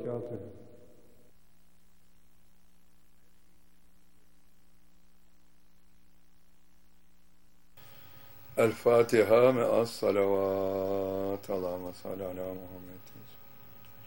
وبركاته. الفاتحة مع الصلوات. اللهم صل على محمد.